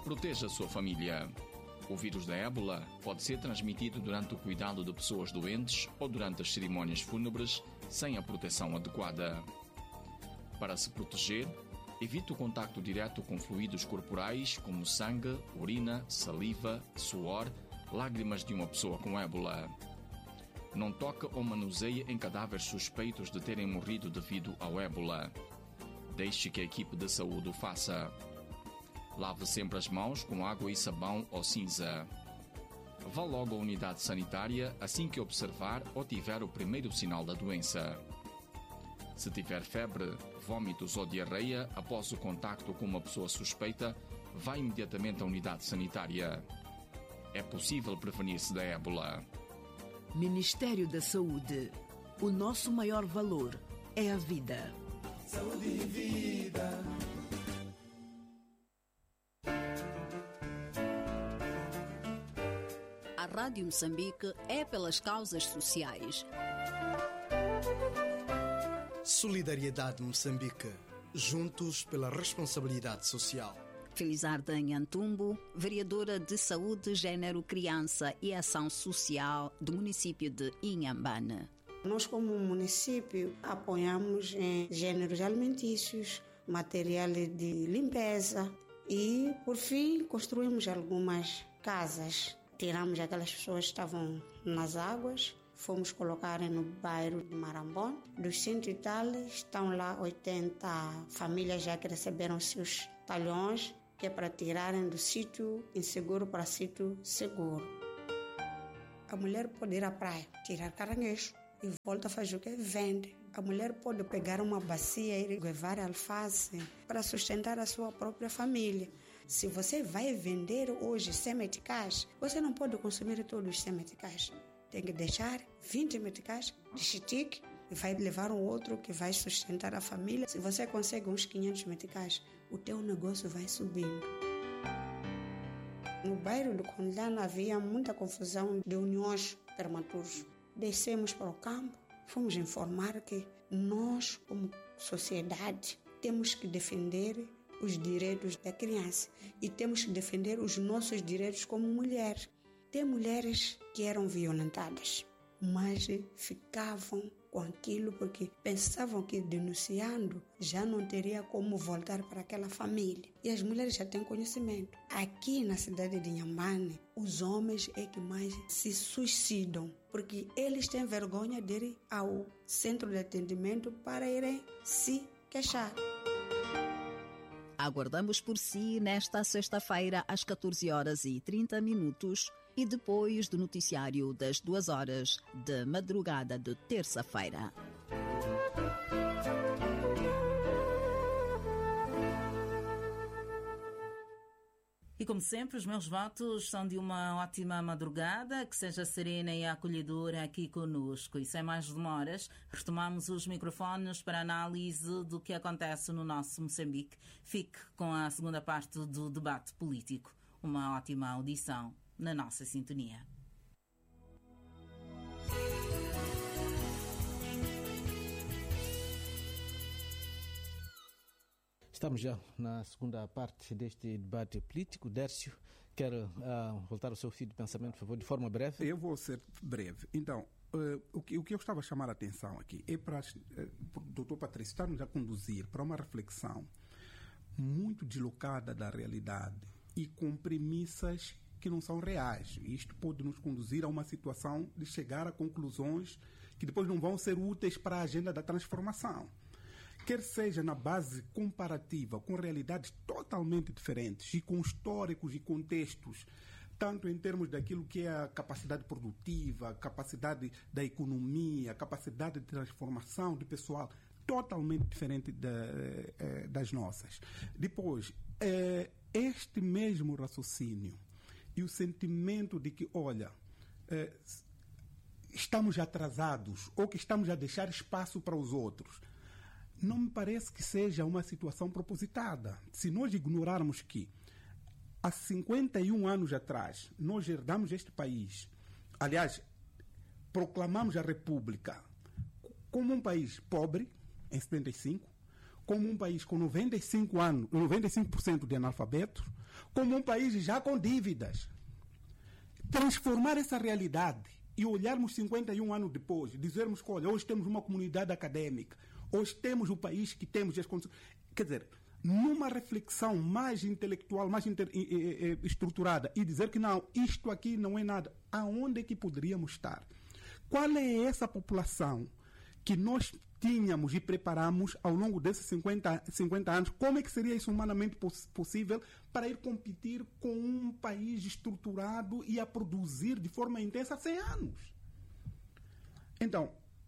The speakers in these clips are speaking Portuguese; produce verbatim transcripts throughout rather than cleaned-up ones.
Proteja a sua família. O vírus da ébola pode ser transmitido durante o cuidado de pessoas doentes ou durante as cerimônias fúnebres sem a proteção adequada. Para se proteger, evite o contacto direto com fluidos corporais como sangue, urina, saliva, suor, lágrimas de uma pessoa com ébola. Não toque ou manuseie em cadáveres suspeitos de terem morrido devido ao ébola. Deixe que a equipe de saúde o faça. Lave sempre as mãos com água e sabão ou cinza. Vá logo à unidade sanitária assim que observar ou tiver o primeiro sinal da doença. Se tiver febre, vômitos ou diarreia após o contacto com uma pessoa suspeita, vá imediatamente à unidade sanitária. É possível prevenir-se da ébola. Ministério da Saúde. O nosso maior valor é a vida. Saúde e vida. A Rádio Moçambique é pelas causas sociais. Solidariedade Moçambique. Juntos pela responsabilidade social. Felizarda Nhantumbo, vereadora de Saúde, Gênero, Criança e Ação Social do município de Inhambane. Nós, como município, apoiamos em gêneros alimentícios, material de limpeza e, por fim, construímos algumas casas. Tiramos aquelas pessoas que estavam nas águas, fomos colocar no bairro de Marambon. Dos cento e tal, estão lá oitenta famílias já que receberam seus talhões, que é para tirarem do sítio inseguro para sítio seguro. A mulher pode ir à praia, tirar caranguejo e volta a fazer o que? Vende. A mulher pode pegar uma bacia e levar alface para sustentar a sua própria família. Se você vai vender hoje cem meticais, você não pode consumir todos os cem meticais. Tem que deixar vinte meticais de chitique e vai levar um outro que vai sustentar a família. Se você consegue uns quinhentos meticais, o teu negócio vai subindo. No bairro do Condano havia muita confusão de uniões prematuros. Descemos para o campo, fomos informar que nós, como sociedade, temos que defender os direitos da criança e temos que defender os nossos direitos como mulheres. Tem mulheres que eram violentadas, mas ficavam com aquilo porque pensavam que denunciando já não teria como voltar para aquela família. E as mulheres já têm conhecimento. Aqui na cidade de Inhambane, os homens é que mais se suicidam, porque eles têm vergonha de ir ao centro de atendimento para irem se queixar. Aguardamos por si nesta sexta-feira às catorze horas e trinta minutos e depois do noticiário das duas horas de madrugada de terça-feira. E como sempre, os meus votos são de uma ótima madrugada, que seja serena e acolhedora aqui conosco. E sem mais demoras, retomamos os microfones para análise do que acontece no nosso Moçambique. Fique com a segunda parte do debate político. Uma ótima audição na nossa sintonia. Estamos já na segunda parte deste debate político. Dércio, quer uh, voltar ao seu fio de pensamento, por favor, de forma breve? Eu vou ser breve. Então, uh, o, que, o que eu estava a chamar a atenção aqui é para uh, o doutor Patrício estar-nos a conduzir para uma reflexão muito deslocada da realidade e com premissas que não são reais. Isto pode nos conduzir a uma situação de chegar a conclusões que depois não vão ser úteis para a agenda da transformação. Quer seja na base comparativa com realidades totalmente diferentes e com históricos e contextos, tanto em termos daquilo que é a capacidade produtiva, a capacidade da economia, a capacidade de transformação do pessoal, totalmente diferente da, das nossas. Depois, este mesmo raciocínio e o sentimento de que, olha, estamos atrasados ou que estamos a deixar espaço para os outros, não me parece que seja uma situação propositada. Se nós ignorarmos que há cinquenta e um anos atrás nós herdamos este país, aliás, proclamamos a República como um país pobre, em setenta e cinco, como um país com noventa e cinco anos, noventa e cinco por cento de analfabetos, como um país já com dívidas. Transformar essa realidade e olharmos cinquenta e um anos depois, dizermos que, olha, hoje temos uma comunidade académica, hoje temos o país que temos as condições. Quer dizer, numa reflexão mais intelectual, mais inter, e, e, e, estruturada, e dizer que não, isto aqui não é nada, aonde é que poderíamos estar? Qual é essa população que nós tínhamos e preparamos ao longo desses cinquenta, cinquenta anos? Como é que seria isso humanamente poss- possível para ir competir com um país estruturado e a produzir de forma intensa há cem anos? Então,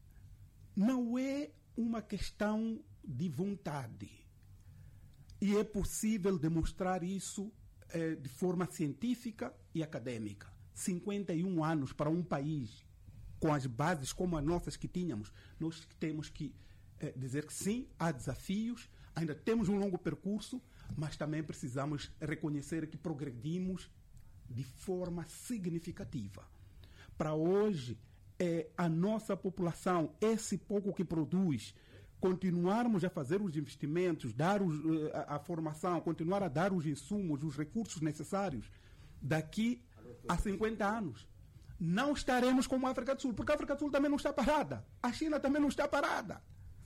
não é uma questão de vontade. E é possível demonstrar isso eh, de forma científica e acadêmica. cinquenta e um anos para um país com as bases como as nossas que tínhamos, nós temos que eh, dizer que sim, há desafios, ainda temos um longo percurso, mas também precisamos reconhecer que progredimos de forma significativa. Para hoje, eh, a nossa população, esse pouco que produz, continuarmos a fazer os investimentos, dar os, a, a formação, continuar a dar os insumos, os recursos necessários, daqui a cinquenta anos, não estaremos como a África do Sul, porque a África do Sul também não está parada, a China também não está parada.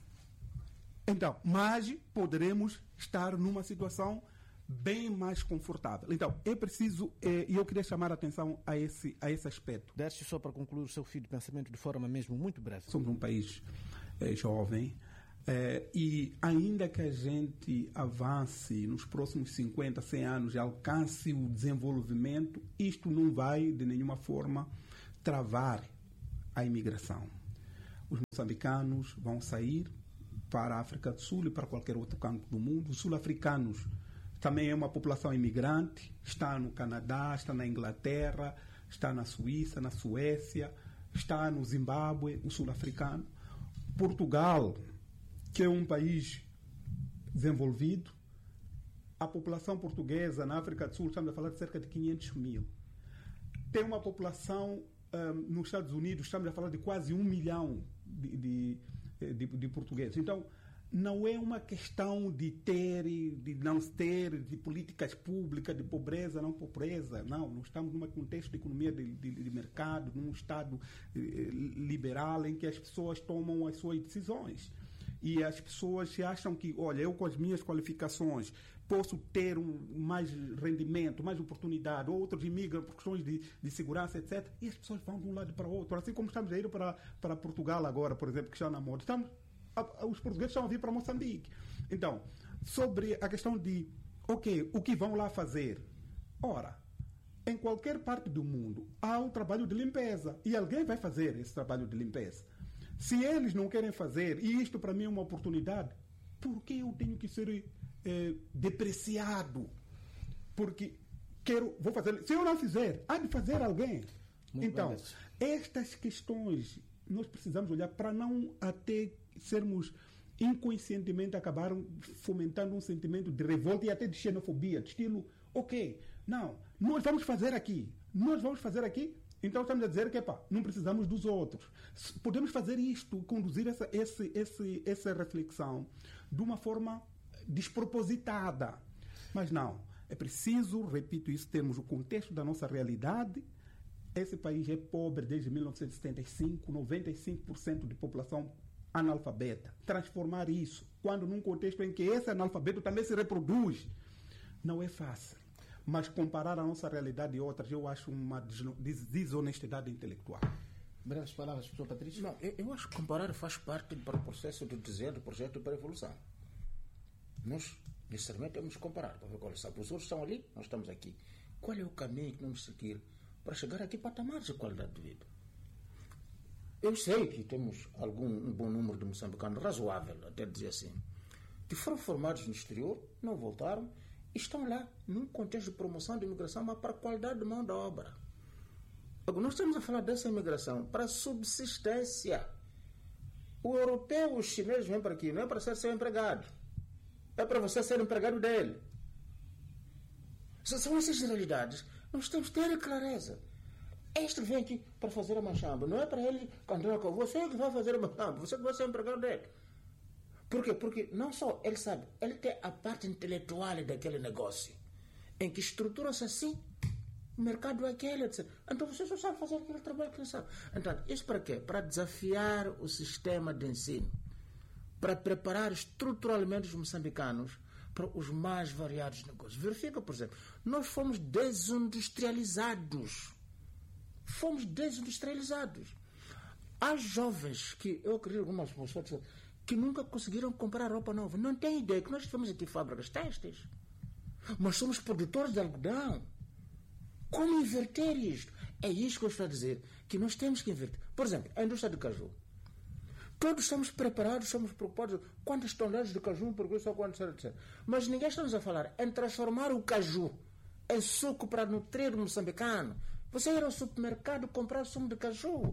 Então, mas poderemos estar numa situação bem mais confortável. Então, é preciso, e eh, eu queria chamar a atenção a esse, a esse aspecto. Dércio, só para concluir o seu fio de pensamento de forma mesmo muito breve. Somos um país eh, jovem, Eh, e ainda que a gente avance nos próximos cinquenta, cem anos e alcance o desenvolvimento, isto não vai de nenhuma forma travar a imigração. Os moçambicanos vão sair para a África do Sul e para qualquer outro canto do mundo. Os sul-africanos também é uma população imigrante, está no Canadá, está na Inglaterra, está na Suíça, na Suécia, está no Zimbábue, o sul-africano. Portugal, que é um país desenvolvido, a população portuguesa na África do Sul, estamos a falar de cerca de quinhentos mil. Tem uma população um, nos Estados Unidos, estamos a falar de quase um milhão de, de, de, de portugueses. Então, não é uma questão de ter e de não ter, de políticas públicas, de pobreza, não pobreza. Não, nós estamos num contexto de economia de, de, de mercado, num Estado eh, liberal em que as pessoas tomam as suas decisões. E as pessoas se acham que, olha, eu com as minhas qualificações posso ter um, mais rendimento, mais oportunidade, outros imigram por questões de, de segurança, etcétera. E as pessoas vão de um lado para o outro. Assim como estamos a ir para, para Portugal agora, por exemplo, que está na moda. Estamos, a, os portugueses estão a vir para Moçambique. Então, sobre a questão de, ok, o que vão lá fazer? Ora, em qualquer parte do mundo há o trabalho de limpeza e alguém vai fazer esse trabalho de limpeza. Se eles não querem fazer, e isto para mim é uma oportunidade, por que eu tenho que ser eh, depreciado? Porque quero, vou fazer. Se eu não fizer, há de fazer alguém. Muito então, estas questões nós precisamos olhar para não até sermos inconscientemente acabar fomentando um sentimento de revolta e até de xenofobia, de estilo, ok, não, nós vamos fazer aqui, nós vamos fazer aqui. Então estamos a dizer que epa, não precisamos dos outros. Podemos fazer isto, conduzir essa, esse, esse, essa reflexão de uma forma despropositada. Mas não, é preciso, repito isso, termos o contexto da nossa realidade. Esse país é pobre desde mil novecentos e setenta e cinco, noventa e cinco por cento de população analfabeta. Transformar isso, quando num contexto em que esse analfabeto também se reproduz, não é fácil. Mas comparar a nossa realidade e outras, eu acho uma desonestidade intelectual. Breves palavras, professor Patrício. Não, eu, eu acho que comparar faz parte do processo de desenho do projeto para a evolução. Nós, necessariamente, temos que comparar. Para ver qual é. Os outros estão ali, nós estamos aqui. Qual é o caminho que vamos seguir para chegar aqui para patamares de qualidade de vida? Eu sei que temos algum, um bom número de moçambicanos, razoável, até dizer assim, que foram formados no exterior, não voltaram, estão lá num contexto de promoção de imigração, mas para qualidade de mão da obra. Nós estamos a falar dessa imigração para subsistência. O europeu, os chineses vêm para aqui, não é para ser seu empregado. É para você ser empregado dele. São essas realidades. Nós temos que ter clareza. Este vem aqui para fazer a machamba. Não é para ele cantar com você que vai fazer a machamba. Você que vai ser empregado dele. Por quê? Porque não só ele sabe, ele tem a parte intelectual daquele negócio, em que estrutura-se assim, o mercado é aquele, etcétera. Então você só sabe fazer aquele trabalho que ele sabe. Então, isso para quê? Para desafiar o sistema de ensino, para preparar estruturalmente os moçambicanos para os mais variados negócios. Verifica, por exemplo, nós fomos desindustrializados. Fomos desindustrializados. Há jovens que, eu acredito algumas pessoas, que nunca conseguiram comprar roupa nova. Não tem ideia que nós temos aqui fábricas têxteis, mas somos produtores de algodão. Como inverter isto? É isso que eu estou a dizer, que nós temos que inverter. Por exemplo, a indústria de caju. Todos estamos preparados, estamos preocupados. Quantas toneladas de caju, por isso, quantos, etcétera. Mas ninguém está nos a falar em transformar o caju em suco para nutrir o moçambicano. Você ir ao supermercado comprar sumo de caju,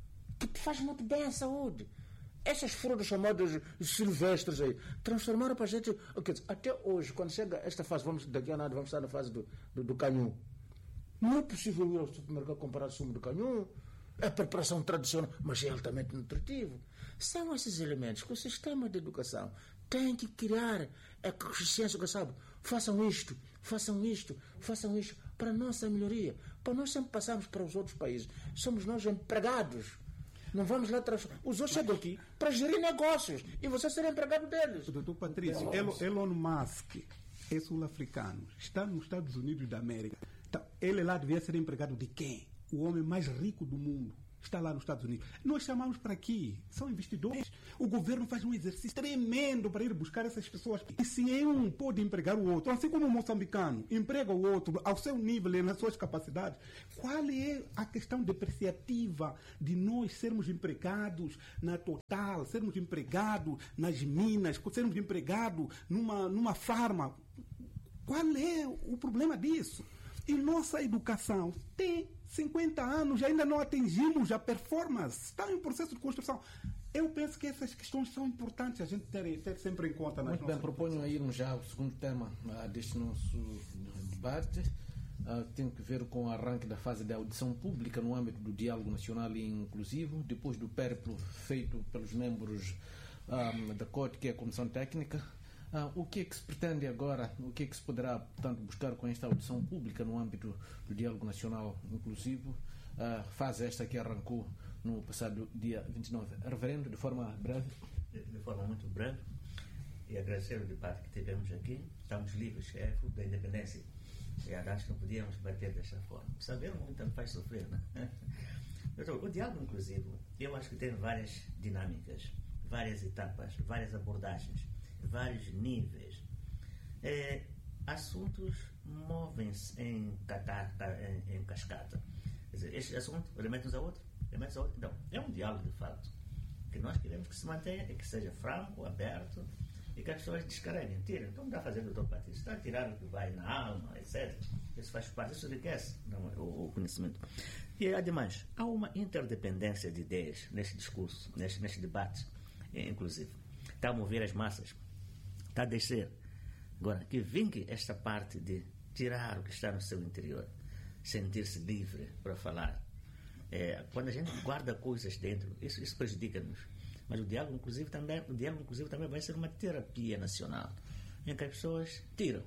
que faz muito bem à saúde. Essas frutas chamadas silvestres aí, transformaram para a gente. Okay, até hoje, quando chega esta fase, vamos, daqui a nada, vamos estar na fase do, do, do canhão. Não é possível ir ao supermercado comprar sumo de canhão. É preparação tradicional, mas é altamente nutritivo. São esses elementos que o sistema de educação tem que criar a consciência, que sabe? Façam isto, façam isto, façam isto, para a nossa melhoria. Para nós sempre passarmos para os outros países. Somos nós empregados. Não vamos lá atrás. Os outros chegam aqui para gerir negócios e você ser empregado deles. Doutor Patrício, Elon, Elon Musk é sul-africano, está nos Estados Unidos da América. Então, ele lá devia ser empregado de quem? O homem mais rico do mundo está lá nos Estados Unidos. Nós chamamos para aqui, são investidores. O governo faz um exercício tremendo para ir buscar essas pessoas. E se um pode empregar o outro, assim como o moçambicano emprega o outro ao seu nível e nas suas capacidades, qual é a questão depreciativa de nós sermos empregados na Total, sermos empregados nas minas, sermos empregados numa, numa farma? Qual é o problema disso? E nossa educação tem cinquenta anos e ainda não atingimos a performance. Está em processo de construção. Eu penso que essas questões são importantes a gente ter, ter sempre em conta. Nas Muito bem, proponho a irmos já ao segundo tema uh, deste nosso debate. Uh, tem que ver com o arranque da fase de audição pública no âmbito do diálogo nacional e inclusivo, depois do périplo feito pelos membros um, da C O T, que é a Comissão Técnica. Ah, o que é que se pretende agora, o que é que se poderá, portanto, buscar com esta audição pública no âmbito do Diálogo Nacional Inclusivo? Ah, fase esta que arrancou no passado dia vinte e nove. Reverendo, de forma breve. De, de forma muito breve, e agradecer o debate que tivemos aqui. Estamos livres, é fruto da independência. E acho que não podíamos bater desta forma. Saber muito me faz sofrer, né? Doutor, o diálogo inclusivo, eu acho que tem várias dinâmicas, várias etapas, várias abordagens, vários níveis. É, assuntos movem-se em, em, em cascata. Quer dizer, este assunto remete-nos a outro, remete a outro. Então, é um diálogo de fato que nós queremos que se mantenha e que seja franco, aberto e que as pessoas descarreguem, tirem. Então, não está fazendo o doutor Patrício, está a tirar o que vai na alma, etcétera. Isso faz parte, isso enriquece não, o, o conhecimento. E, ademais, há uma interdependência de ideias neste discurso, neste, neste debate, inclusive. Está a mover as massas. Está a descer. Agora, que vingue esta parte de tirar o que está no seu interior, sentir-se livre para falar. É, quando a gente guarda coisas dentro, isso, isso prejudica-nos. Mas o diálogo, inclusive, também, o diálogo, inclusive, também vai ser uma terapia nacional, em que as pessoas tiram,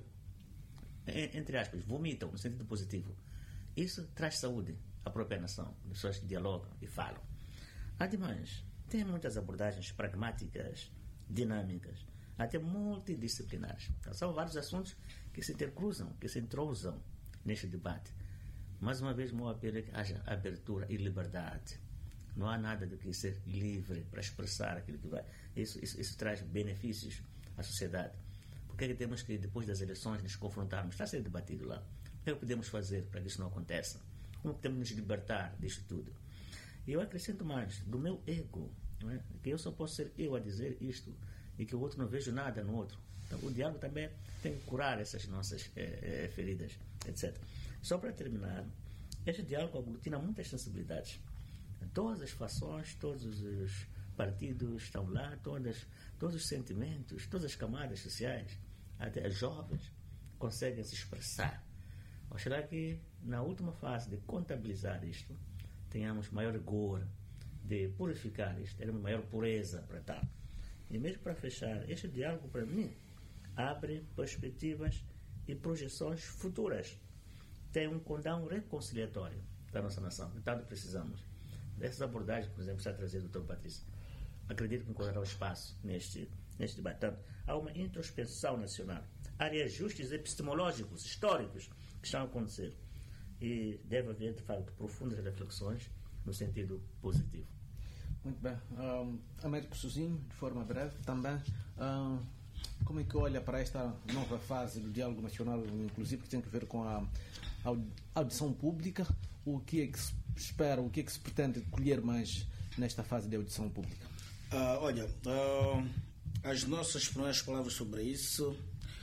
entre aspas, vomitam, no sentido positivo. Isso traz saúde à própria nação. As pessoas dialogam e falam. Ademais, tem muitas abordagens pragmáticas, dinâmicas, até multidisciplinares. Então, são vários assuntos que se intercruzam, que se entrosam neste debate. Mais uma vez, o meu apelo é que haja abertura e liberdade. Não há nada do que ser livre para expressar aquilo que vai. Isso, isso, isso traz benefícios à sociedade. Por que é que temos que, depois das eleições, nos confrontarmos? Está a ser debatido lá. O que é que podemos fazer para que isso não aconteça? Como podemos nos libertar disto tudo? E eu acrescento mais, do meu ego, não é? Que eu só posso ser eu a dizer isto e que o outro não vejo nada no outro. Então, o diálogo também tem que curar essas nossas é, é, feridas, etcétera. Só para terminar, este diálogo aglutina muitas sensibilidades. Todas as fações, todos os partidos estão lá, todas, todos os sentimentos, todas as camadas sociais, até as jovens, conseguem se expressar. Será que na última fase de contabilizar isto, tenhamos maior rigor, de purificar isto, termos maior pureza para tal. E mesmo para fechar, este diálogo, para mim, abre perspectivas e projeções futuras. Tem um condão reconciliatório da nossa nação. Então, precisamos dessas abordagens, por exemplo, está trazendo o doutor Patrício. Acredito que encontrará espaço neste, neste debate. Portanto, há uma introspecção nacional. Há reajustes epistemológicos, históricos, que estão a acontecer. E deve haver, de facto, profundas reflexões no sentido positivo. Muito bem. Um, Américo Sozinho, de forma breve, também, um, como é que olha para esta nova fase do diálogo nacional, inclusive que tem a ver com a audição pública? O que é que se espera, o que é que se pretende colher mais nesta fase de audição pública? Uh, olha, uh, as nossas primeiras palavras sobre isso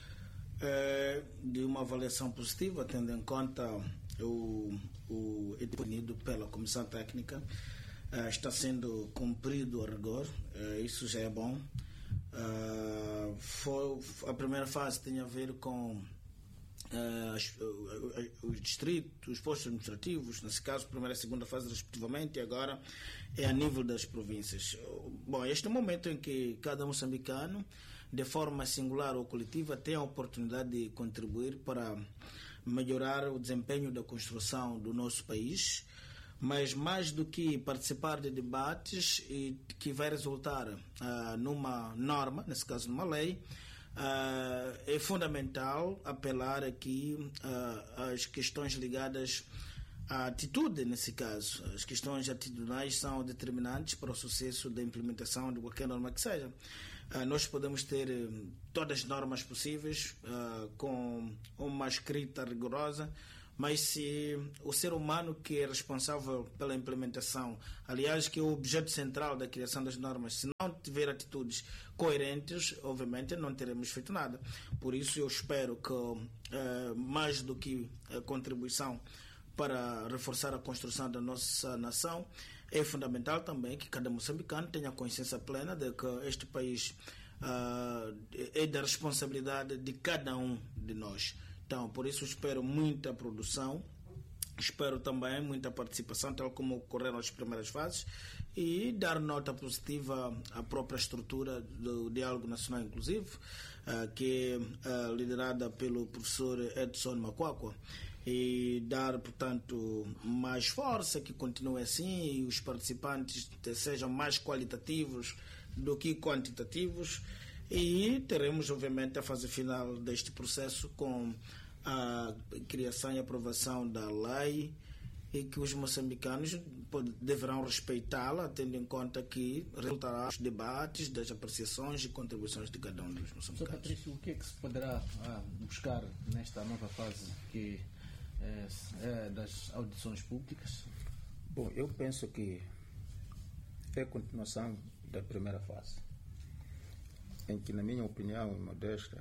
é de uma avaliação positiva, tendo em conta o, o definido pela Comissão Técnica. Uh, está sendo cumprido a rigor, uh, isso já é bom. Uh, foi, a primeira fase tem a ver com uh, as, uh, os distritos, os postos administrativos, nesse caso, primeira e segunda fase respectivamente, e agora é a nível das províncias. Bom, este é o momento em que cada moçambicano, de forma singular ou coletiva, tem a oportunidade de contribuir para melhorar o desempenho da construção do nosso país. Mas mais do que participar de debates e que vai resultar uh, numa norma, nesse caso numa lei, uh, é fundamental apelar aqui uh, às questões ligadas à atitude, nesse caso. As questões atitudinais são determinantes para o sucesso da implementação de qualquer norma que seja. Uh, nós podemos ter uh, todas as normas possíveis uh, com uma escrita rigorosa, mas se o ser humano que é responsável pela implementação, aliás, que é o objeto central da criação das normas, se não tiver atitudes coerentes, obviamente não teremos feito nada. Por isso eu espero que, eh, mais do que a contribuição para reforçar a construção da nossa nação, é fundamental também que cada moçambicano tenha consciência plena de que este país uh, é da responsabilidade de cada um de nós. Então, por isso espero muita produção, espero também muita participação, tal como ocorreram as primeiras fases, e dar nota positiva à própria estrutura do Diálogo Nacional Inclusivo, uh, que é uh, liderada pelo professor Edson Macuacua, e dar, portanto, mais força, que continue assim, e os participantes sejam mais qualitativos do que quantitativos. E teremos, obviamente, a fase final deste processo com a criação e aprovação da lei, e que os moçambicanos deverão respeitá-la, tendo em conta que resultará dos debates, das apreciações e contribuições de cada um dos moçambicanos. senhor Patrício, o que é que se poderá ah, buscar nesta nova fase que é, é das audições públicas? Bom, eu penso que é a continuação da primeira fase, em que, na minha opinião e modesta,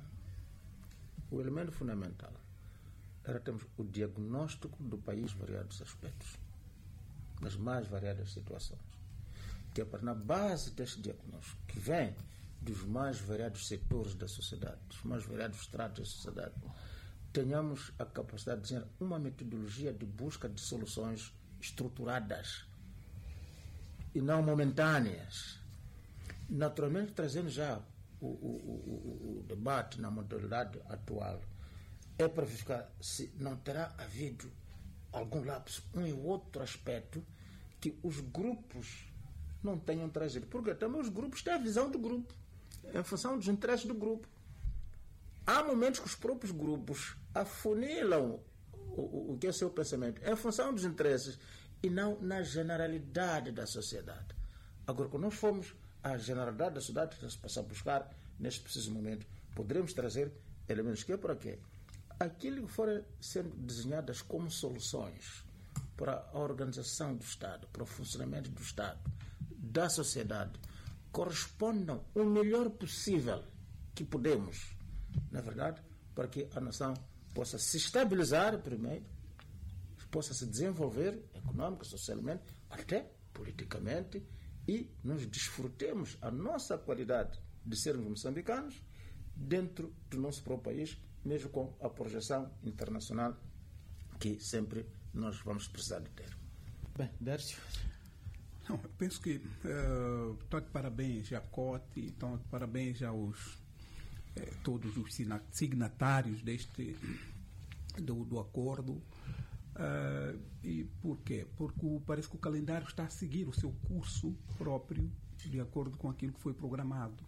o elemento fundamental era termos o diagnóstico do país em variados aspectos, nas mais variadas situações, que é na base deste diagnóstico, que vem dos mais variados setores da sociedade, dos mais variados estratos da sociedade, tenhamos a capacidade de desenhar uma metodologia de busca de soluções estruturadas e não momentâneas. Naturalmente, trazendo já O, o, o, o debate na modalidade atual, é para verificar se não terá havido algum lapso, um e outro aspecto que os grupos não tenham trazido. Porque também os grupos têm a visão do grupo, em função dos interesses do grupo. Há momentos que os próprios grupos afunilam o, o, o que é o seu pensamento em função dos interesses e não na generalidade da sociedade. Agora, quando nós formos a generalidade da sociedade que se passa a buscar neste preciso momento, poderemos trazer elementos que é para quê? Aquilo que forem sendo desenhadas como soluções para a organização do Estado, para o funcionamento do Estado, da sociedade, correspondam o melhor possível que podemos, na verdade, para que a nação possa se estabilizar primeiro, possa se desenvolver econômica, socialmente, até politicamente, e nós desfrutemos a nossa qualidade de sermos moçambicanos dentro do nosso próprio país, mesmo com a projeção internacional que sempre nós vamos precisar de ter. Bem, Dércio. Não, eu penso que uh, estou de parabéns à C O T, então de parabéns aos eh, todos os signatários deste do, do acordo. Uh, e por quê? Porque o, parece que o calendário está a seguir o seu curso próprio de acordo com aquilo que foi programado.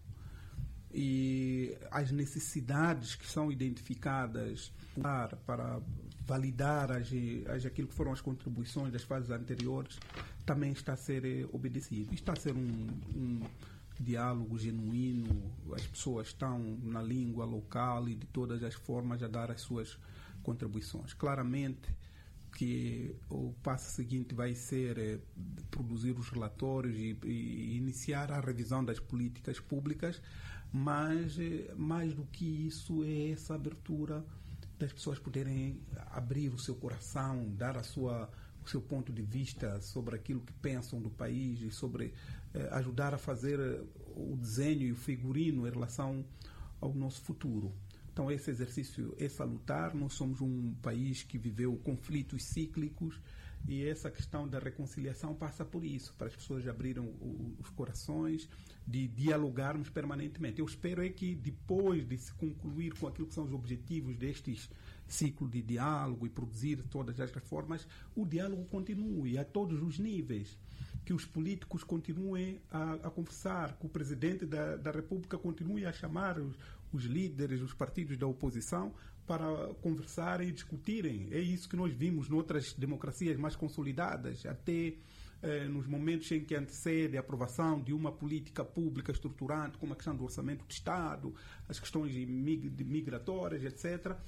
E as necessidades que são identificadas para, para validar as, as, aquilo que foram as contribuições das fases anteriores também está a ser obedecido. Está a ser um, um diálogo genuíno, as pessoas estão na língua local e de todas as formas a dar as suas contribuições. Claramente que o passo seguinte vai ser eh, produzir os relatórios e, e iniciar a revisão das políticas públicas, mas eh, mais do que isso é essa abertura das pessoas poderem abrir o seu coração, dar a sua, o seu ponto de vista sobre aquilo que pensam do país e sobre eh, ajudar a fazer o desenho e o figurino em relação ao nosso futuro. Então, esse exercício é salutar. Nós somos um país que viveu conflitos cíclicos e essa questão da reconciliação passa por isso, para as pessoas abrirem os corações, de dialogarmos permanentemente. Eu espero é que depois de se concluir com aquilo que são os objetivos destes ciclos de diálogo e produzir todas as reformas, o diálogo continue a todos os níveis, que os políticos continuem a, a conversar, que o Presidente da, da República continue a chamar os, os líderes, os partidos da oposição para conversarem e discutirem. É isso que nós vimos noutras democracias mais consolidadas, até eh, nos momentos em que antecede a aprovação de uma política pública estruturante, como a questão do orçamento de Estado, as questões de mig- de migratórias, etcétera.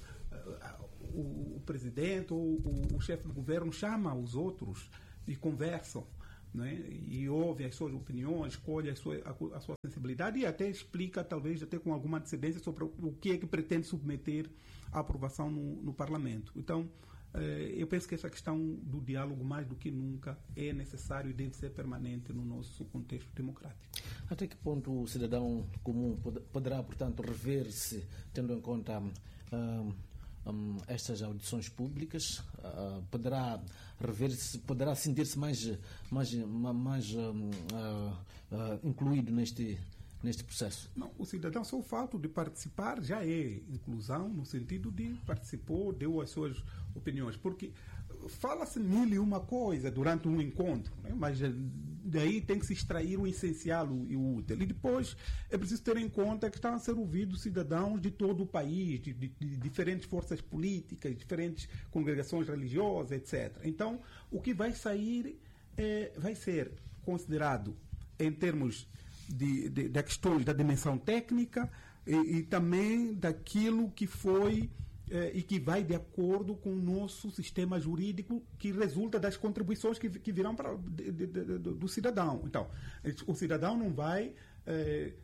O, o Presidente ou o, o chefe do governo chama os outros e conversam, né? E ouve as suas opiniões, escolhe a sua, a, a sua sensibilidade e até explica, talvez até com alguma antecedência, sobre o que é que pretende submeter à aprovação no, no Parlamento. Então, eh, eu penso que essa questão do diálogo, mais do que nunca, é necessário e deve ser permanente no nosso contexto democrático. Até que ponto o cidadão comum poderá, portanto, rever-se, tendo em conta uh, um, estas audições públicas, uh, poderá rever-se, poderá sentir-se mais, mais, mais um, uh, uh, incluído neste, neste processo? Não, o cidadão, só o fato de participar já é inclusão, no sentido de participou, deu as suas opiniões, porque fala-se mil e uma coisa durante um encontro, né? Mas daí tem que se extrair o essencial e o útil. E depois é preciso ter em conta que estão a ser ouvidos cidadãos de todo o país, de, de, de diferentes forças políticas, diferentes congregações religiosas, etcétera. Então, o que vai sair é, vai ser considerado em termos de, de, de questões da dimensão técnica e, e também daquilo que foi e que vai de acordo com o nosso sistema jurídico, que resulta das contribuições que, que virão para, de, de, de, do cidadão. Então, o cidadão não vai é,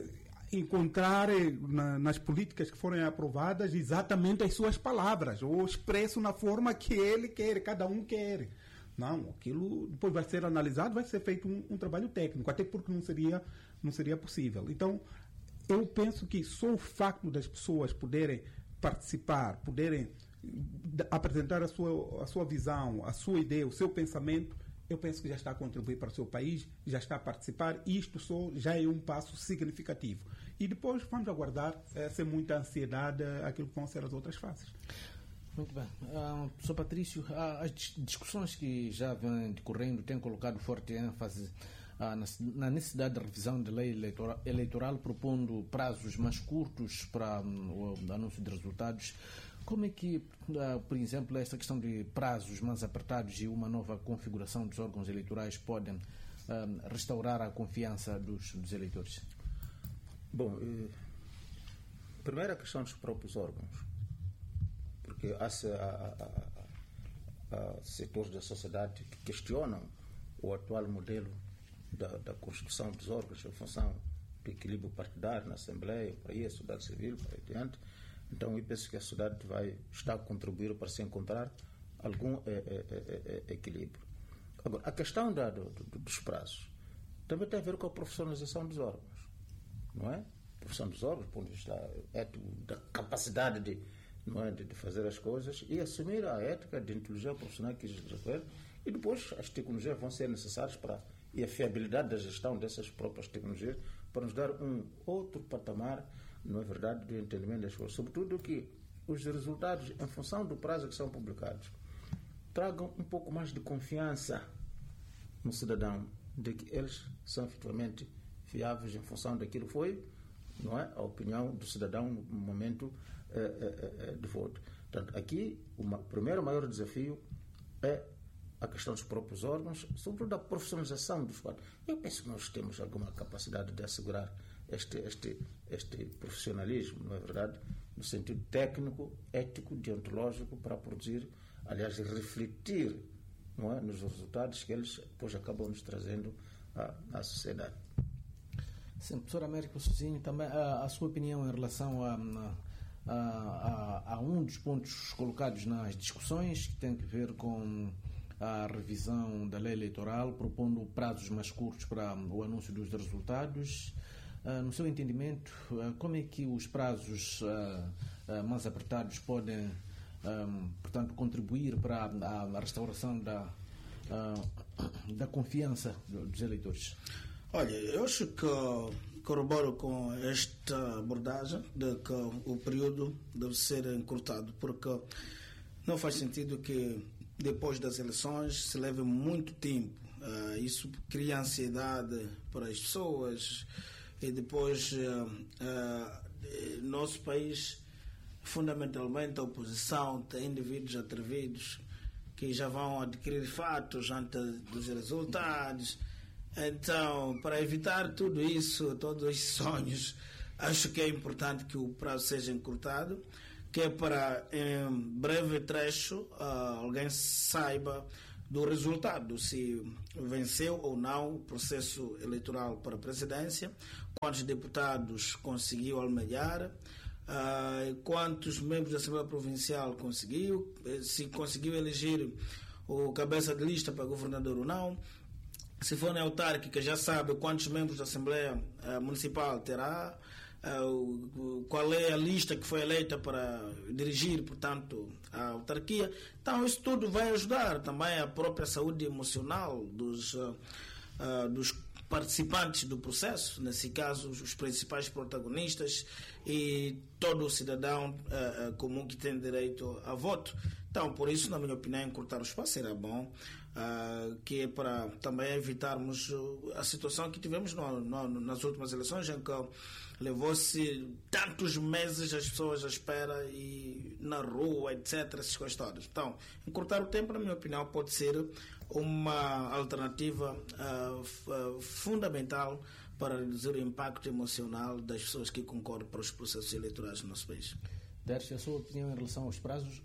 encontrar na, nas políticas que forem aprovadas exatamente as suas palavras, ou expresso na forma que ele quer, cada um quer. Não, aquilo depois vai ser analisado, vai ser feito um, um trabalho técnico, até porque não seria, não seria possível. Então, eu penso que só o facto das pessoas poderem participar, poderem apresentar a sua, a sua visão, a sua ideia, o seu pensamento, eu penso que já está a contribuir para o seu país, já está a participar, e isto só já é um passo significativo. E depois vamos aguardar, é, sem muita ansiedade, aquilo que vão ser as outras fases. Muito bem. Uh, Professor Patrício, uh, as discussões que já vêm decorrendo têm colocado forte ênfase uh, na, na necessidade de revisão da lei eleitoral, eleitoral, propondo prazos mais curtos para um, o anúncio de resultados. Como é que, uh, por exemplo, esta questão de prazos mais apertados e uma nova configuração dos órgãos eleitorais podem uh, restaurar a confiança dos, dos eleitores? Bom, eh, primeiro a questão dos próprios órgãos. Porque há, há, há, há setores da sociedade que questionam o atual modelo da, da construção dos órgãos em função do equilíbrio partidário na Assembleia, para aí a sociedade civil, para aí adiante. Então, eu penso que a sociedade vai estar a contribuir para se encontrar algum é, é, é, é, equilíbrio. Agora, a questão da, do, do, dos prazos também tem a ver com a profissionalização dos órgãos, não é? A profissão dos órgãos, do ponto de vista ético, da capacidade de não é, de fazer as coisas e assumir a ética de inteligência profissional que eles requerem, e depois as tecnologias vão ser necessárias para e a fiabilidade da gestão dessas próprias tecnologias para nos dar um outro patamar, não é verdade, do entendimento das coisas. Sobretudo que os resultados, em função do prazo que são publicados, tragam um pouco mais de confiança no cidadão, de que eles são efetivamente fiáveis em função daquilo que foi, não é, a opinião do cidadão no momento eh, eh, de voto. Portanto, aqui o primeiro maior desafio é a questão dos próprios órgãos, sobretudo a profissionalização dos quadros. Eu penso que nós temos alguma capacidade de assegurar este, este, este profissionalismo, não é verdade? No sentido técnico, ético, deontológico, para produzir, aliás, refletir, não é, nos resultados que eles depois acabam nos trazendo à, à sociedade. Sim, professor Américo Sozinho, também a, a sua opinião em relação a, a, a, a um dos pontos colocados nas discussões, que tem que ver com a revisão da lei eleitoral, propondo prazos mais curtos para o anúncio dos resultados. Uh, no seu entendimento, uh, como é que os prazos uh, uh, mais apertados podem, um, portanto, contribuir para a, a restauração da, uh, da confiança dos eleitores? Olha, eu acho que corroboro com esta abordagem de que o período deve ser encurtado, porque não faz sentido que depois das eleições se leve muito tempo. Uh, isso cria ansiedade para as pessoas. E depois, uh, uh, nosso país, fundamentalmente, a oposição tem indivíduos atrevidos que já vão adquirir fatos antes dos resultados. Então, para evitar tudo isso, todos esses sonhos, acho que é importante que o prazo seja encurtado, que é para, em breve trecho, uh, alguém saiba do resultado, se venceu ou não o processo eleitoral para a presidência, quantos deputados conseguiu almejar, uh, quantos membros da Assembleia Provincial conseguiu, se conseguiu eleger o cabeça de lista para governador ou não, se for na autárquica já sabe quantos membros da Assembleia uh, Municipal terá, uh, qual é a lista que foi eleita para dirigir, portanto, a autarquia. Então isso tudo vai ajudar também a própria saúde emocional dos, uh, uh, dos participantes do processo, nesse caso os principais protagonistas e todo o cidadão uh, uh, comum que tem direito a voto. Então, por isso, na minha opinião, encurtar o espaço era bom, uh, que é para também evitarmos a situação que tivemos no, no, nas últimas eleições, em que levou-se tantos meses as pessoas à espera e na rua, etcétera, essas coisas todas. Então, encurtar o tempo, na minha opinião, pode ser uma alternativa uh, f- uh, fundamental para reduzir o impacto emocional das pessoas que concorrem para os processos eleitorais no nosso país. Dércio, a sua opinião em relação aos prazos?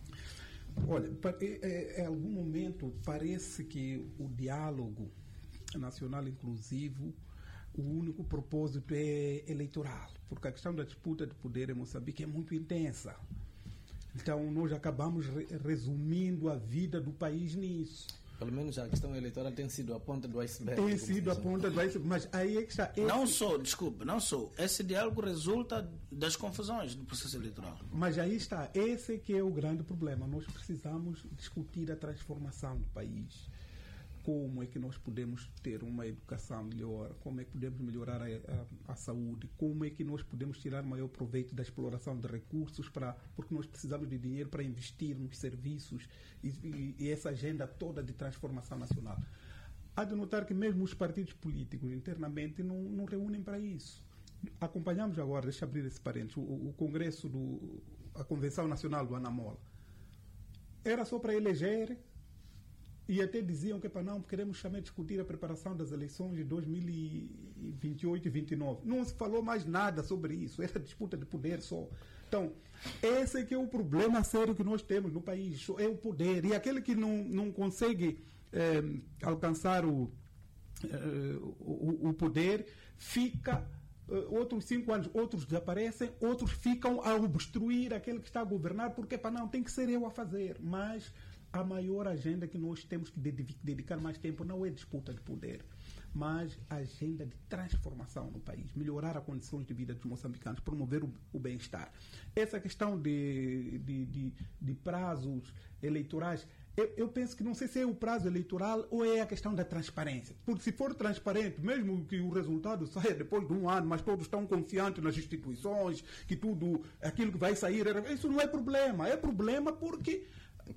Olha, em algum momento parece que o diálogo nacional inclusivo, o único propósito é eleitoral, porque a questão da disputa de poder em Moçambique é muito intensa. Então nós acabamos re- resumindo a vida do país nisso. Pelo menos a questão eleitoral tem sido a ponta do iceberg. Tem sido a ponta do iceberg, mas aí é que está... Esse... Não só, desculpe, não só. Esse diálogo resulta das confusões do processo eleitoral. Mas aí está, esse que é o grande problema. Nós precisamos discutir a transformação do país. Como é que nós podemos ter uma educação melhor, como é que podemos melhorar a, a, a saúde, como é que nós podemos tirar maior proveito da exploração de recursos, para, porque nós precisamos de dinheiro para investir nos serviços e, e, e essa agenda toda de transformação nacional. Há de notar que mesmo os partidos políticos internamente não, não reúnem para isso. Acompanhamos agora, deixa eu abrir esse parênteses, o, o Congresso, do, a Convenção Nacional do Anamola. Era só para eleger. E até diziam que para não queremos também discutir a preparação das eleições de dois mil e vinte e oito e vinte e nove. Não se falou mais nada sobre isso, era disputa de poder só. Então, esse é que é o problema sério que nós temos no país, é o poder. E aquele que não, não consegue eh, alcançar o, eh, o, o poder, fica eh, outros cinco anos, outros desaparecem, outros ficam a obstruir aquele que está a governar, porque para não, tem que ser eu a fazer. Mas a maior agenda que nós temos que dedicar mais tempo não é disputa de poder, mas a agenda de transformação no país, melhorar as condições de vida dos moçambicanos, promover o, o bem-estar. Essa questão de, de, de, de prazos eleitorais, eu, eu penso que não sei se é o prazo eleitoral ou é a questão da transparência. Porque se for transparente, mesmo que o resultado saia depois de um ano, mas todos estão confiantes nas instituições, que tudo, aquilo que vai sair, isso não é problema. É problema porque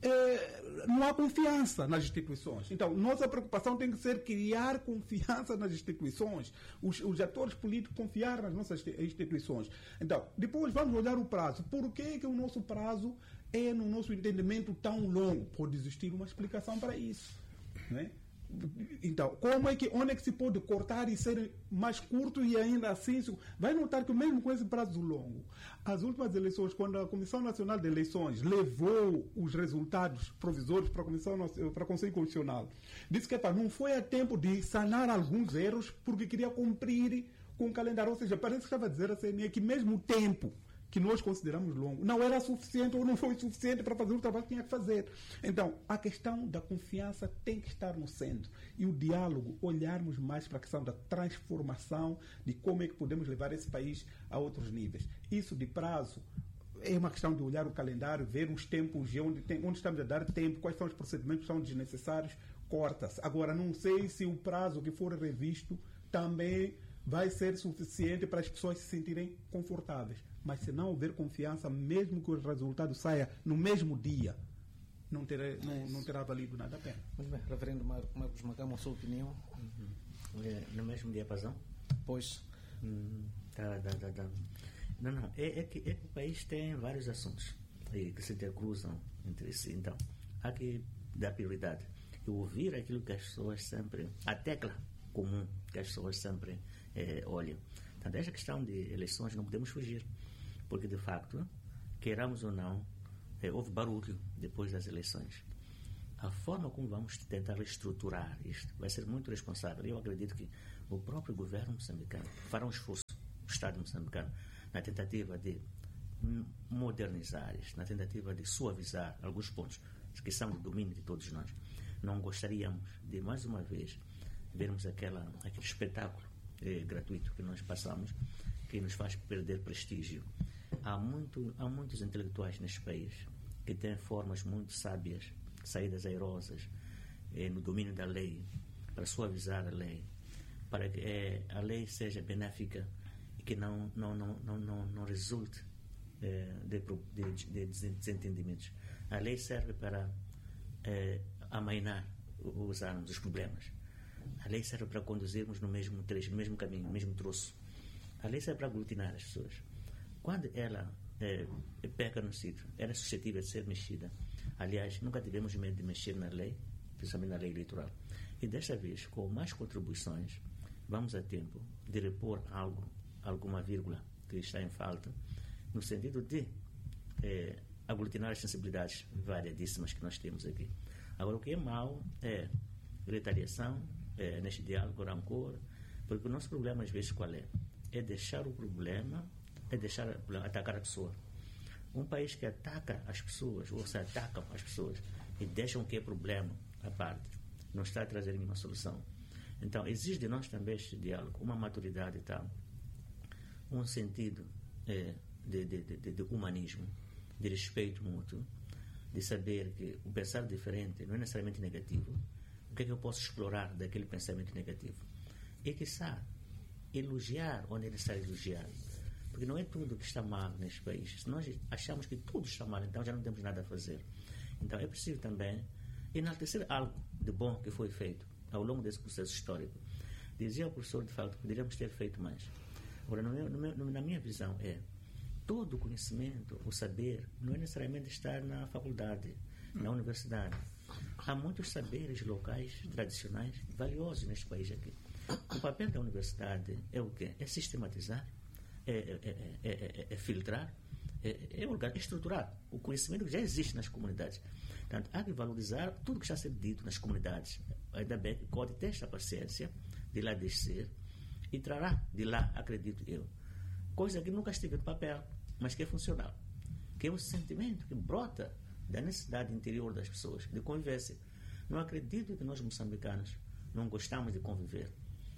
É, não há confiança nas instituições. Então, nossa preocupação tem que ser criar confiança nas instituições, os, os atores políticos confiar nas nossas instituições. Então, depois vamos olhar o prazo. Por que, que o nosso prazo é, no nosso entendimento, tão longo? Pode existir uma explicação para isso, né? Então, como é que, onde é que se pode cortar e ser mais curto e ainda assim vai notar que mesmo com esse prazo longo, as últimas eleições, quando a Comissão Nacional de Eleições levou os resultados provisórios para a Comissão, para o Conselho Constitucional, disse que epa, não foi a tempo de sanar alguns erros porque queria cumprir com o calendário, ou seja, parece que estava a dizer a C N E que mesmo o tempo que nós consideramos longo não era suficiente ou não foi suficiente para fazer o trabalho que tinha que fazer. Então, a questão da confiança tem que estar no centro. E o diálogo, olharmos mais para a questão da transformação, de como é que podemos levar esse país a outros níveis. Isso de prazo é uma questão de olhar o calendário, ver os tempos, onde, tem, onde estamos a dar tempo, quais são os procedimentos que são desnecessários, corta-se. Agora, não sei se o prazo que for revisto também vai ser suficiente para as pessoas se sentirem confortáveis. Mas se não houver confiança, mesmo que o resultado saia no mesmo dia, não terá, não, não terá valido nada a pena. Muito bem, reverendo Marcos Macamo, a sua opinião? Uhum. É, no mesmo diapasão? Pois. Hum, tá, tá, tá, tá. Não, não, é, é, que, é que o país tem vários assuntos e, que se intercruzam entre si. Então, há que dar prioridade e ouvir aquilo que as pessoas sempre, a tecla comum que as pessoas sempre é, olham. Então, desta questão de eleições não podemos fugir, porque de facto, queiramos ou não, é, houve barulho depois das eleições. A forma como vamos tentar estruturar isto vai ser muito responsável. Eu acredito que o próprio governo moçambicano fará um esforço, o Estado moçambicano, na tentativa de modernizar isto, na tentativa de suavizar alguns pontos que são do domínio de todos nós. Não gostaríamos de, mais uma vez, vermos aquela, aquele espetáculo eh, gratuito que nós passamos, que nos faz perder prestígio. Há, muito, há muitos intelectuais neste país que têm formas muito sábias, saídas airosas, eh, no domínio da lei, para suavizar a lei, para que eh, a lei seja benéfica e que não, não, não, não, não, não resulte eh, de, de, de desentendimentos. A lei serve para eh, amainar os ânimos, os problemas. A lei serve para conduzirmos no mesmo trecho, no mesmo caminho, no mesmo troço. A lei serve para aglutinar as pessoas. Quando ela é, peca no sítio, ela é suscetível de ser mexida. Aliás, nunca tivemos medo de mexer na lei, principalmente na lei eleitoral. E desta vez, com mais contribuições, vamos a tempo de repor algo, alguma vírgula que está em falta, no sentido de é, aglutinar as sensibilidades variadíssimas que nós temos aqui. Agora, o que é mau é retaliação, é, neste diálogo, rancor, porque o nosso problema, às vezes, qual é? É deixar o problema, é deixar atacar a pessoa. Um país que ataca as pessoas, ou se atacam as pessoas, e deixam que é problema à parte, não está a trazer nenhuma solução. Então, exige de nós também este diálogo, uma maturidade e tal, um sentido é, de, de, de, de humanismo, de respeito mútuo, de saber que o pensar diferente não é necessariamente negativo. O que é que eu posso explorar daquele pensamento negativo? E, quiçá, elogiar onde é necessário elogiar. Porque não é tudo que está mal neste país. Se nós achamos que tudo está mal, então já não temos nada a fazer. Então é preciso também enaltecer algo de bom que foi feito ao longo desse processo histórico. Dizia o professor, de fato, que poderíamos ter feito mais. Agora, no meu, no meu, na minha visão, é todo o conhecimento, o saber, não é necessariamente estar na faculdade, na universidade. Há muitos saberes locais, tradicionais, valiosos neste país aqui. O papel da universidade é o quê? É sistematizar, é, é, é, é, é filtrar, é, é, é estruturar o conhecimento que já existe nas comunidades. Portanto, há que valorizar tudo que já está dito nas comunidades. Ainda bem que pode ter esta paciência de lá descer e trará de lá, acredito eu, coisa que nunca esteve no papel, mas que é funcional, que é o sentimento que brota da necessidade interior das pessoas de convivência. Não acredito que nós moçambicanos não gostamos de conviver.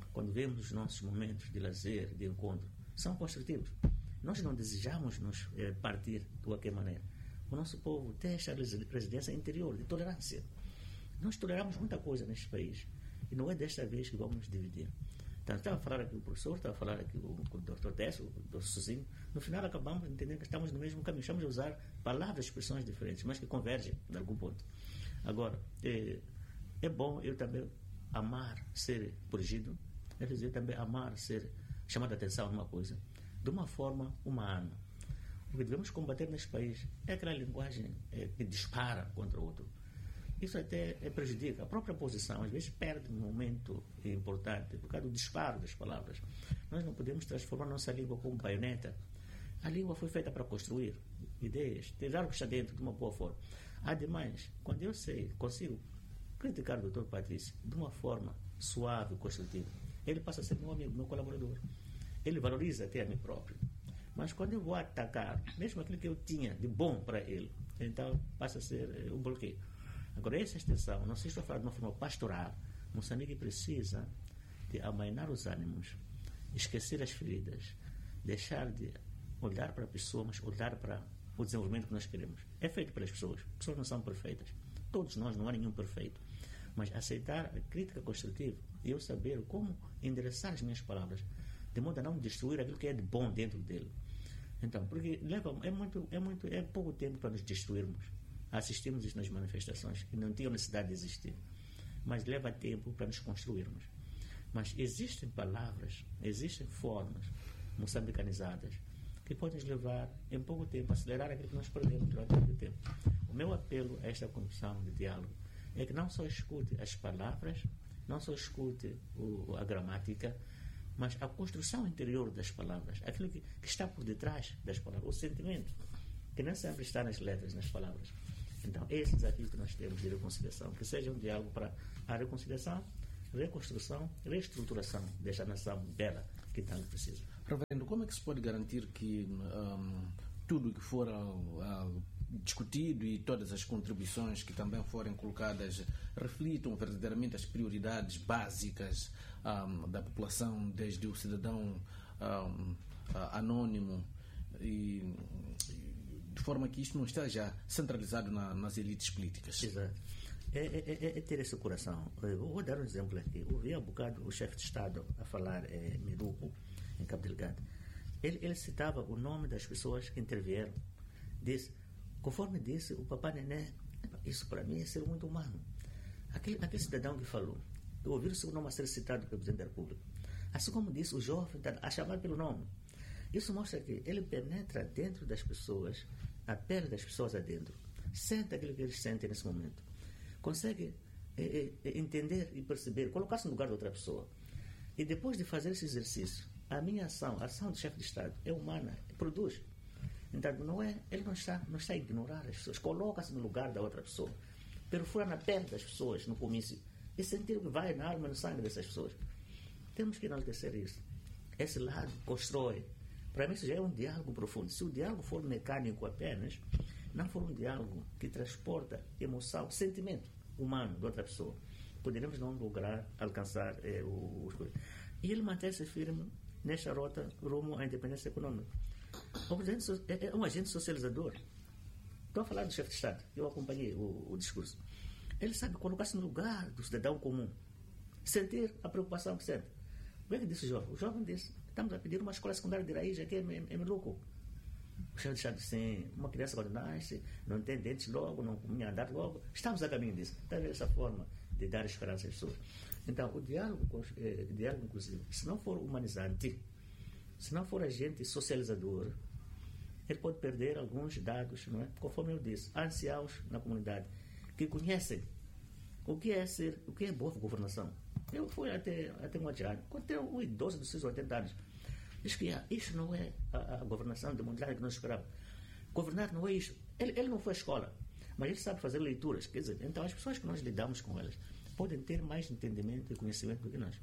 quando vemos os nossos momentos de lazer, de encontro, são construtivos. Nós não desejamos nos eh, partir de qualquer maneira. O nosso povo tem esta residência interior de tolerância. Nós toleramos muita coisa neste país e não é desta vez que vamos nos dividir. Então, estava a falar aqui o professor, estava a falar aqui o, o doutor Tess, o doutor Sozinho. No final acabamos entendendo que estamos no mesmo caminho. Estamos a usar palavras, expressões diferentes, mas que convergem em algum ponto. Agora, é, é bom eu também amar ser corrigido, é dizer, também amar ser chamado a atenção numa coisa, de uma forma humana. O que devemos combater neste país é aquela linguagem é, que dispara contra o outro. Isso até é, prejudica a própria posição, às vezes perde um momento importante por causa do disparo das palavras. Nós não podemos transformar nossa língua como baioneta. A língua foi feita para construir ideias, tirar o que está dentro de uma boa forma. Ademais, quando eu sei, consigo criticar o doutor Patrício de uma forma suave e construtiva, ele passa a ser meu amigo, meu colaborador. Ele valoriza até a mim próprio. Mas quando eu vou atacar, mesmo aquilo que eu tinha de bom para ele, então passa a ser eh, um bloqueio. Agora, essa extensão, não sei se estou a falar de uma forma pastoral, Moçambique precisa de amainar os ânimos, esquecer as feridas, deixar de olhar para a pessoa, mas olhar para o desenvolvimento que nós queremos. É feito pelas pessoas. As pessoas não são perfeitas. Todos nós, não há nenhum perfeito. Mas aceitar a crítica construtiva e eu saber como endereçar as minhas palavras, de modo a não destruir aquilo que é de bom dentro dele. Então, porque leva, é, muito, é, muito, é pouco tempo para nos destruirmos. Assistimos isso nas manifestações, que não tinham necessidade de existir. Mas leva tempo para nos construirmos. Mas existem palavras, existem formas moçambicanizadas que podem nos levar, em pouco tempo, a acelerar aquilo que nós perdemos durante muito tempo. O meu apelo a esta condição de diálogo é que não só escute as palavras, não só escute o, a gramática, mas a construção interior das palavras, aquilo que, que está por detrás das palavras, o sentimento, que nem sempre está nas letras, nas palavras. Então, esse desafio que nós temos de reconciliação, que seja um diálogo para a reconciliação, reconstrução, reestruturação desta nação bela que tanto precisa. Reverendo, como é que se pode garantir que um, tudo que for uh, uh, discutido e todas as contribuições que também forem colocadas reflitam verdadeiramente as prioridades básicas um, da população, desde o cidadão um, uh, anônimo, e, de forma que isto não esteja centralizado na, nas elites políticas? Exato. É, é, é ter esse coração. Eu vou dar um exemplo aqui. Eu ouvi há bocado o chefe de Estado a falar é, Meruco, em Cabo Delgado. Ele, ele citava o nome das pessoas que intervieram. Disse, conforme disse o Papai Nené, isso para mim é ser muito humano. Aquele, aquele cidadão que falou, eu ouvi o seu nome a ser citado pelo Presidente da República. Assim como disse o jovem, a chamar pelo nome. Isso mostra que ele penetra dentro das pessoas, a pele das pessoas adentro. Sente aquilo que eles sentem nesse momento. Consegue é, é, entender e perceber, colocar-se no lugar de outra pessoa. E depois de fazer esse exercício, a minha ação, a ação do chefe de Estado é humana, produz. Então, não é, ele não está, não está a ignorar as pessoas, coloca-se no lugar da outra pessoa, perfura na pele das pessoas no comício e sentir o que vai na alma e no sangue dessas pessoas. Temos que enaltecer isso. Esse lado constrói. Para mim, isso já é um diálogo profundo. Se o diálogo for mecânico apenas, não for um diálogo que transporta emoção, sentimento humano de outra pessoa, poderemos não lograr alcançar eh, os coisas. E ele mantém-se firme nesta rota rumo à independência econômica. O presidente é um agente socializador. Estou a falar do chefe de Estado, eu acompanhei o, o discurso. Ele sabe colocar-se no lugar do cidadão comum, sentir a preocupação que sente. O que é que disse o jovem? O jovem disse, estamos a pedir uma escola secundária de raiz aqui em, em Meluco. O chefe de Estado disse, sim, uma criança quando nasce, não tem dentes logo, não começa a andar logo. Estamos a caminho disso. Está a ver essa forma de dar esperança às pessoas. Então, o diálogo, eh, diálogo inclusive, se não for humanizante, se não for agente socializador, ele pode perder alguns dados, não é? Conforme eu disse, anciãos na comunidade que conhecem o que é ser, o que é boa governação. Eu fui até, até um adiante, encontrei um idoso dos seus oitenta anos. Diz que ah, isto não é a, a governação democrática que nós esperávamos. Governar não é isto. Ele, ele não foi à escola, mas ele sabe fazer leituras. Quer dizer, então as pessoas que nós lidamos com elas podem ter mais entendimento e conhecimento do que nós.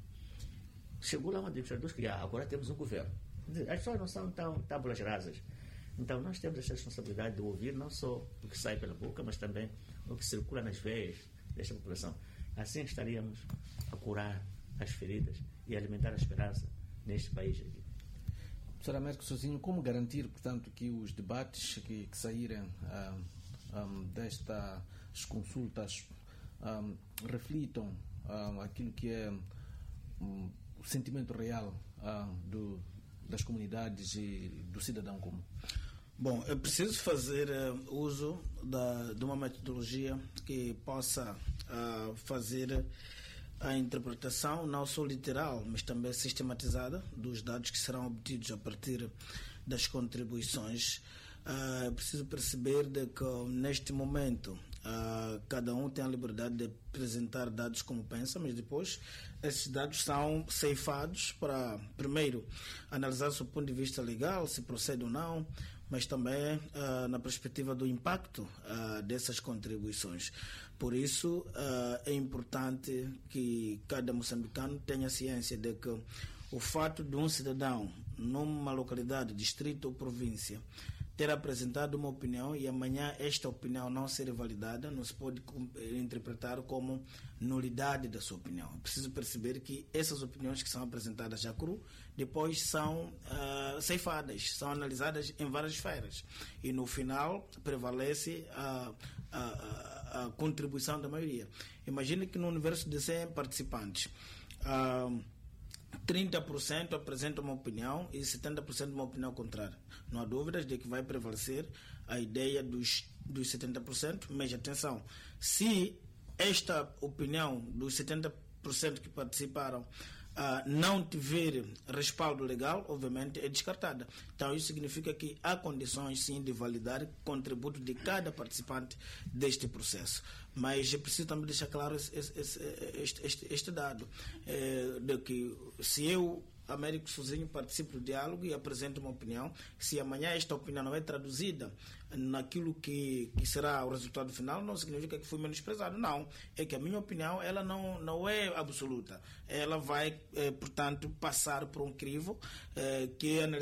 Chegou lá um administrador que ah, agora temos um governo. Quer dizer, as pessoas não são tão tábulas rasas. Então nós temos essa responsabilidade de ouvir não só o que sai pela boca, mas também o que circula nas veias desta população. Assim estaríamos a curar as feridas e alimentar a esperança neste país aqui. Professor Américo Sozinho, como garantir, portanto, que os debates que, que saírem ah, um, destas consultas um, reflitam um, aquilo que é um, o sentimento real uh, do, das comunidades e do cidadão comum? Bom, é preciso fazer uh, uso da, de uma metodologia que possa uh, fazer a interpretação não só literal, mas também sistematizada dos dados que serão obtidos a partir das contribuições. Uh, é preciso perceber de que neste momento uh, cada um tem a liberdade de apresentar dados como pensa, mas depois esses dados são ceifados para, primeiro, analisar do ponto de vista legal, se procede ou não, mas também uh, na perspectiva do impacto uh, dessas contribuições. Por isso, uh, é importante que cada moçambicano tenha ciência de que o fato de um cidadão numa localidade, distrito ou província ter apresentado uma opinião e amanhã esta opinião não ser validada, não se pode interpretar como nulidade da sua opinião. É preciso perceber que essas opiniões que são apresentadas já cru, depois são uh, ceifadas, são analisadas em várias esferas. E no final prevalece a, a, a, a contribuição da maioria. Imagine que no universo de cem participantes, uh, trinta por cento apresentam uma opinião e setenta por cento uma opinião contrária. Não há dúvidas de que vai prevalecer a ideia dos, dos setenta por cento, mas atenção, se esta opinião dos setenta por cento que participaram Uh, não tiver respaldo legal, obviamente é descartada. Então isso significa que há condições sim de validar o contributo de cada participante deste processo. Mas é preciso também deixar claro esse, esse, este, este, este dado, é, de que se eu, Américo Sozinho, participo do diálogo e apresento uma opinião, se amanhã esta opinião não é traduzida naquilo que, que será o resultado final, não significa que fui menosprezado. Não, é que a minha opinião ela não, não é absoluta. Ela vai, é, portanto, passar por um crivo é, que é